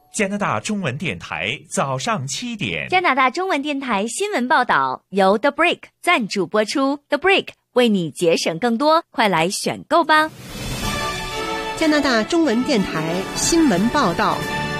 加拿大中文电台早上7点。 加拿大中文电台新闻报道由 The Brick 赞助播出。The Brick 为你节省更多，快来选购吧！ 加拿大中文电台新闻报道。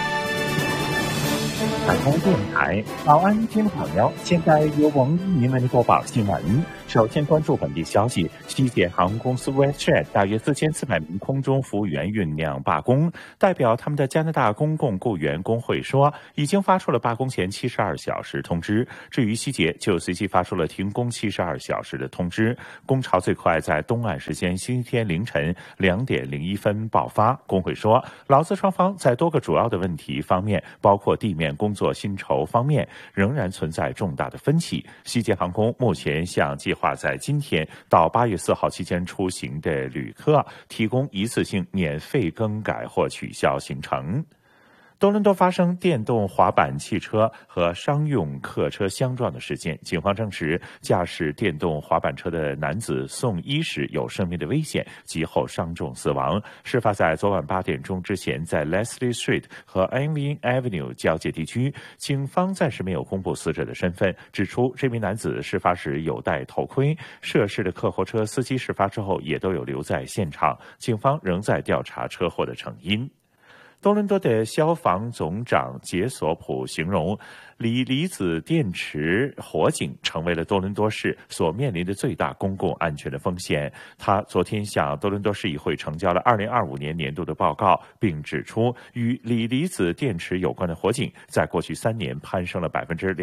海通电台早安，听众朋友，现在由王一鸣为您播报新闻。首先关注本地消息，西捷航空公司 WestJet 大约4400名空中服务员酝酿罢工，代表他们的加拿大公共雇员工会说，已经发出了罢工前72小时通知。至于西捷，就随即发出了停工72小时的通知。工潮最快在东岸时间星期天凌晨2点01分爆发。工会说，劳资双方在多个主要的问题方面，包括地面工作薪酬方面，仍然存在重大的分歧。西捷航空目前向计划在今天到8月4号期间出行的旅客提供一次性免费更改或取消行程。多伦多发生电动滑板汽车和商用客车相撞的事件，警方证实驾驶电动滑板车的男子送医时有生命的危险，及后伤重死亡。事发在昨晚8点钟之前，在 Leslie Street 和 Irving Avenue 交界地区。警方暂时没有公布死者的身份，指出这名男子事发时有戴头盔，涉事的客货车司机事发之后也都有留在现场。警方仍在调查车祸的成因。多伦多的消防总长杰索普形容，锂离子电池火警成为了多伦多市所面临的最大公共安全的风险。他昨天向多伦多市议会呈交了2025年年度的报告，并指出与锂离子电池有关的火警在过去3年攀升了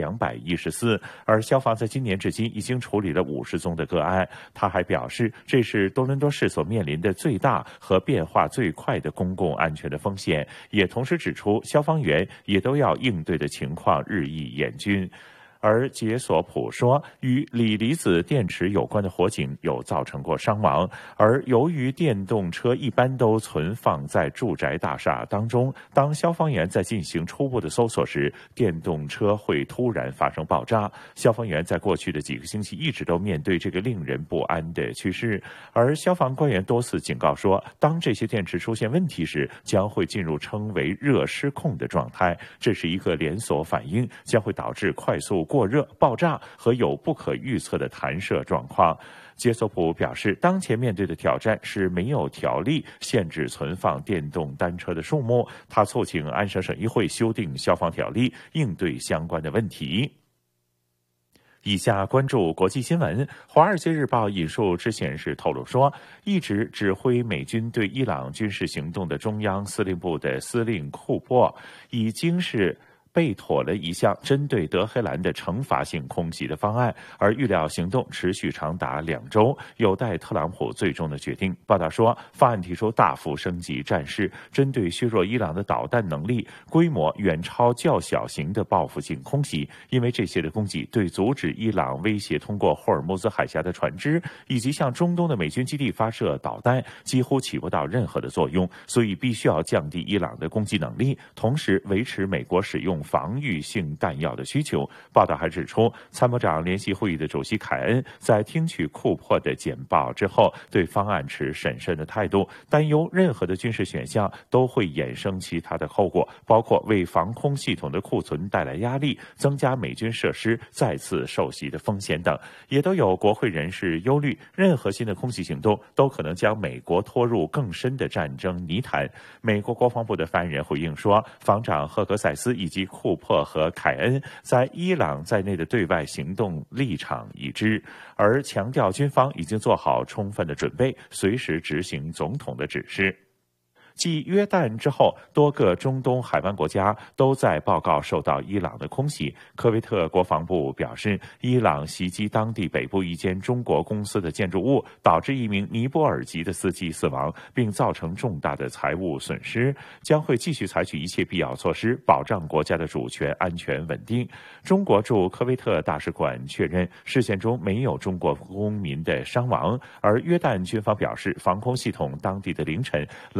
214%，而消防在今年至今已经处理了50宗的个案。他还表示，这是多伦多市所面临的最大和变化最快的公共安全的风险，也同时指出消防员也都要应对的情况日益严峻。而杰索普说，与锂离子电池有关的火警有造成过伤亡，而由于电动车一般都存放在住宅大厦当中，当消防员在进行初步的搜索时，电动车会突然发生爆炸。消防员在过去的几个星期一直都面对这个令人不安的趋势，而消防官员多次警告说，当这些电池出现问题时，将会进入称为热失控的状态，这是一个连锁反应，将会导致快速过热、爆炸和有不可预测的弹射状况。杰索普表示，当前面对的挑战是没有条例限制存放电动单车的数目。他促请安省省议会修订消防条例，应对相关的问题。以下关注国际新闻。《华尔街日报》引述知情人士透露说，一直指挥美军对伊朗军事行动的中央司令部的司令库珀已经是备妥了一项针对德黑兰的惩罚性空袭的方案，而预料行动持续长达2周，有待特朗普最终的决定。报道说，方案提出大幅升级战事，针对削弱伊朗的导弹能力，规模远超较小型的报复性空袭，因为这些的攻击对阻止伊朗威胁通过霍尔木兹海峡的船只以及向中东的美军基地发射导弹几乎起不到任何的作用，所以必须要降低伊朗的攻击能力，同时维持美国使用防御性弹药的需求。报道还指出，参谋长联席会议的主席凯恩在听取库珀的简报之后，对方案持审慎的态度，担忧任何的军事选项都会衍生其他的后果，包括为防空系统的库存带来压力，增加美军设施再次受袭的风险等。也都有国会人士忧虑，任何新的空袭行动都可能将美国拖入更深的战争泥潭。美国国防部的发言人回应说，防长赫格塞斯以及库珀和凯恩在伊朗在内的对外行动立场一致，而强调军方已经做好充分的准备，随时执行总统的指示。继约旦之后，多个中东海湾国家都在报告受到伊朗的空袭。科威特国防部表示，伊朗袭击当地北部一间中国公司的建筑物，导致一名尼泊尔籍的司机死亡，并造成重大的财物损失，将会继续采取一切必要措施，保障国家的主权、安全、稳定。中国驻科威特大使馆确认，事件中没有中国公民的伤亡，而约旦军方表示，防空系统当地的凌晨拦截并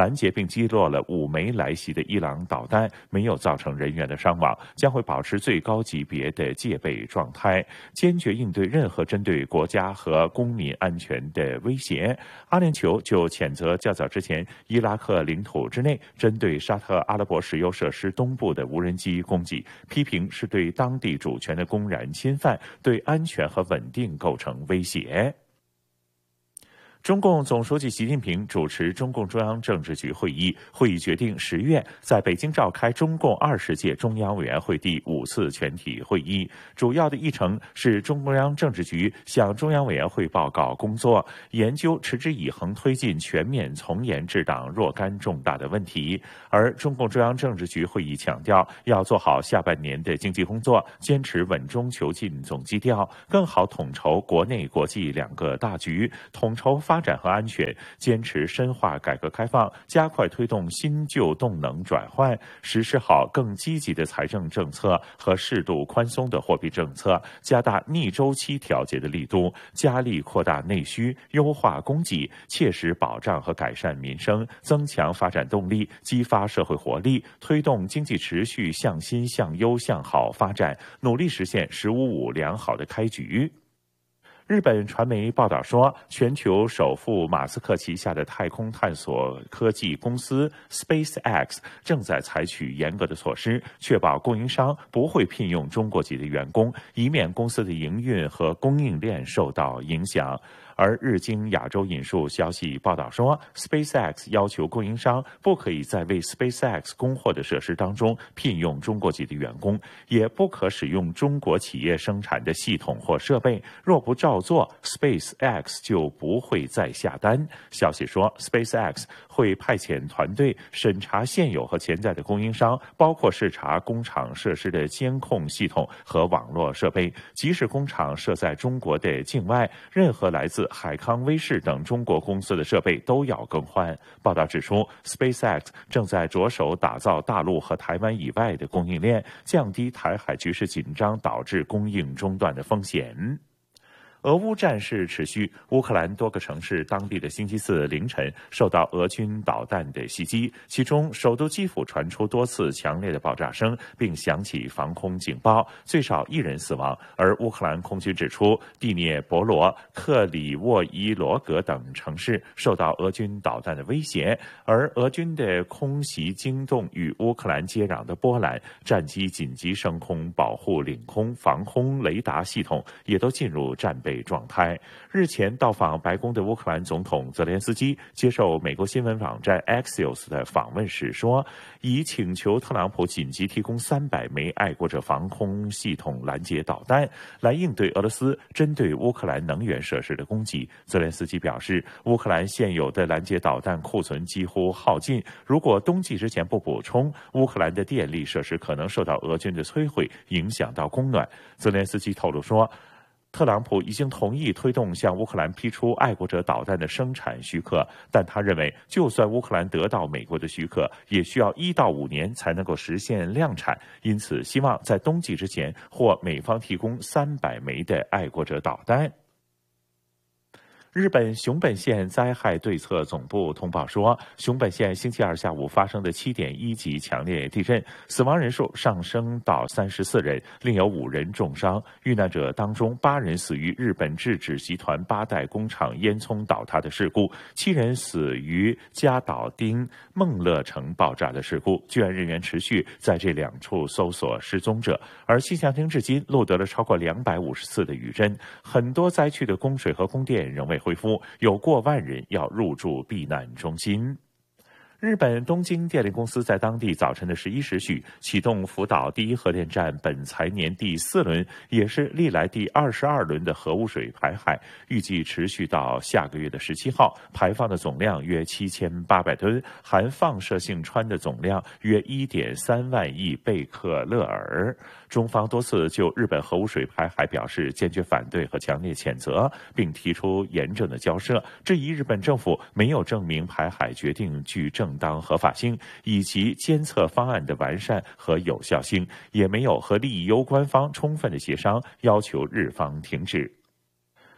并击落了5枚来袭的伊朗导弹，没有造成人员的伤亡，将会保持最高级别的戒备状态，坚决应对任何针对国家和公民安全的威胁。阿联酋就谴责较早之前伊拉克领土之内针对沙特阿拉伯石油设施东部的无人机攻击，批评是对当地主权的公然侵犯，对安全和稳定构成威胁。中共总书记习近平主持中共中央政治局会议，会议决定10月在北京召开中共20届中央委员会第5次全体会议。主要的议程是中共中央政治局向中央委员会报告工作，研究持之以恒推进全面从严治党若干重大的问题。而中共中央政治局会议强调，要做好下半年的经济工作，坚持稳中求进总基调，更好统筹国内国际2个大局，统筹发展和安全，坚持深化改革开放，加快推动新旧动能转换，实施好更积极的财政政策和适度宽松的货币政策，加大逆周期调节的力度，加力扩大内需，优化供给，切实保障和改善民生，增强发展动力，激发社会活力，推动经济持续向新向优向好发展，努力实现“十五五”良好的开局。日本传媒报道说，全球首富马斯克旗下的太空探索科技公司 SpaceX 正在采取严格的措施，确保供应商不会聘用中国籍的员工，以免公司的营运和供应链受到影响。而日经亚洲引述消息报道说 ，SpaceX 要求供应商不可以在为 SpaceX 供货的设施当中聘用中国籍的员工，也不可使用中国企业生产的系统或设备。若不照做 ，SpaceX 就不会再下单。消息说 ，SpaceX 会派遣团队审查现有和潜在的供应商，包括视察工厂设施的监控系统和网络设备。即使工厂设在中国的境外，任何来自海康威视等中国公司的设备都要更换。报道指出 ，SpaceX 正在着手打造大陆和台湾以外的供应链，降低台海局势紧张导致供应中断的风险。俄乌战事持续，乌克兰多个城市当地的星期四凌晨受到俄军导弹的袭击，其中首都基辅传出多次强烈的爆炸声，并响起防空警报，最少1人死亡。而乌克兰空军指出，第聂伯罗、克里沃伊罗格等城市受到俄军导弹的威胁，而俄军的空袭惊动与乌克兰接壤的波兰，战机紧急升空保护领空防空雷达系统也都进入战备状态。日前到访白宫的乌克兰总统泽连斯基接受美国新闻网站 Axios 的访问时说，已请求特朗普紧急提供300枚爱国者防空系统拦截导弹，来应对俄罗斯针对乌克兰能源设施的攻击。泽连斯基表示，乌克兰现有的拦截导弹库存几乎耗尽，如果冬季之前不补充，乌克兰的电力设施可能受到俄军的摧毁，影响到供暖。泽连斯基透露说，特朗普已经同意推动向乌克兰批出爱国者导弹的生产许可，但他认为，就算乌克兰得到美国的许可，也需要1到5年才能够实现量产，因此希望在冬季之前或美方提供300枚的爱国者导弹。日本熊本县灾害对策总部通报说，熊本县星期二下午发生的7.1级强烈地震，死亡人数上升到34人，另有5人重伤。遇难者当中8人死于日本制纸集团8代工厂烟囱倒塌的事故，7人死于加岛町梦乐城爆炸的事故。救援人员持续在这2处搜索失踪者，而气象厅至今录得了超过250次的余震，很多灾区的供水和供电仍未恢复，有过万人要入住避难中心。日本东京电力公司在当地早晨的11时许启动福岛第1核电站本财年第4轮，也是历来第22轮的核污水排海，预计持续到下个月的17号，排放的总量约7800吨，含放射性氚的总量约1.3万亿贝克勒尔。中方多次就日本核污水排海表示坚决反对和强烈谴责，并提出严正的交涉，质疑日本政府没有证明排海决定具正当合法性，以及监测方案的完善和有效性，也没有和利益攸关方充分的协商，要求日方停止。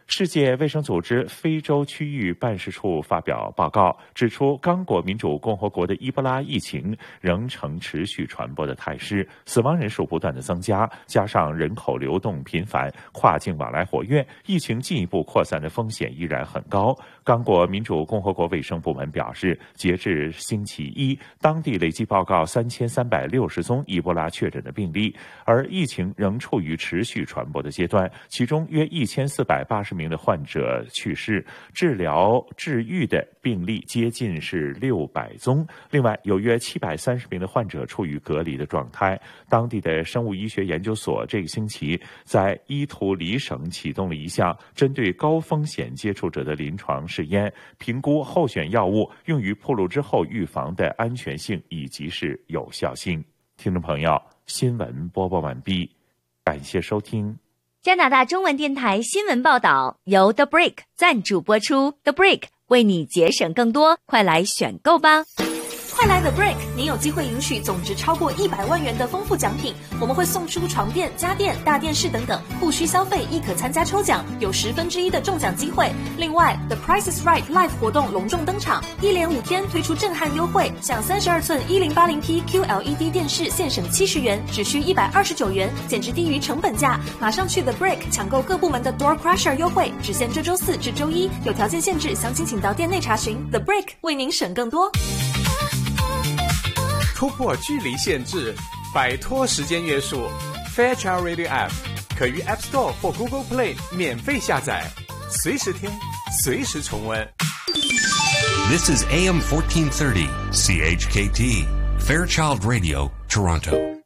世界卫生组织非洲区域办事处发表报告，指出刚果民主共和国的伊波拉疫情仍呈持续传播的态势，死亡人数不断的增加，加上人口流动频繁，跨境往来活跃，疫情进一步扩散的风险依然很高。刚果民主共和国卫生部门表示，截至星期一，当地累计报告3360宗伊波拉确诊的病例，而疫情仍处于持续传播的阶段，其中约1480名的患者去世，治愈的病例接近是600宗，另外有约730名的患者处于隔离的状态。当地的生物医学研究所这个星期在伊图里省启动了一项针对高风险接触者的临床试验，评估候选药物用于暴露之后预防的安全性以及是有效性。听众朋友，新闻播报完毕，感谢收听。 加拿大中文电台新闻报道由 The Brick 赞助播出 ，The Brick 为你节省更多，快来选购吧！ 快来 The Brick， 你有机会赢取总值超过100万元的丰富奖品，我们会送出床垫、家电、大电视等等，不需消费亦可参加抽奖，有1/10的中奖机会。另外 The Price is Right Live 活动隆重登场，一连5天推出震撼优惠，享32寸 1080p QLED 电视现省70元，只需129元，简直低于成本价。马上去 The Brick 抢购各部门的 Door Crusher 优惠，只限这周4至周1，有条件限制，详情请到店内查询。The Brick 为您省更多。 突破距离限制，摆脱时间约束 Fairchild Radio App 可于 App Store 或 Google Play 免费下载，随时听，随时重温。 This is AM 1430 CHKT Fairchild Radio, Toronto.